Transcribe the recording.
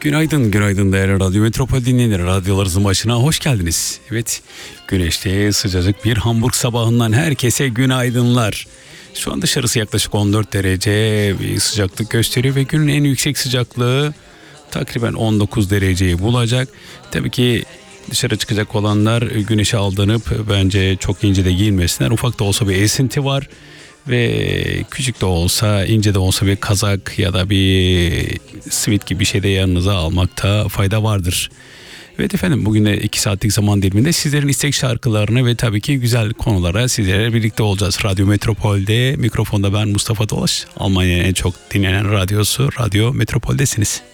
Günaydın, günaydın değerli Radyo Metropol dinleyenleri. Radyolarınızın başına hoş geldiniz. Evet, güneşli sıcacık bir Hamburg sabahından herkese günaydınlar. Şu an dışarısı yaklaşık 14 derece bir sıcaklık gösteriyor ve günün en yüksek sıcaklığı takriben 19 dereceyi bulacak. Tabii ki dışarı çıkacak olanlar güneşe aldanıp bence çok ince de giyinmesinler. Ufak da olsa bir esinti var. Ve küçük de olsa, ince de olsa bir kazak ya da bir sivit gibi bir şey de yanınıza almakta fayda vardır. Evet efendim, bugün de 2 saatlik zaman diliminde sizlerin istek şarkılarını ve tabii ki güzel konulara sizlerle birlikte olacağız. Radyo Metropol'de mikrofonda ben Mustafa Dolaş. Almanya'nın en çok dinlenen radyosu Radyo Metropol'desiniz.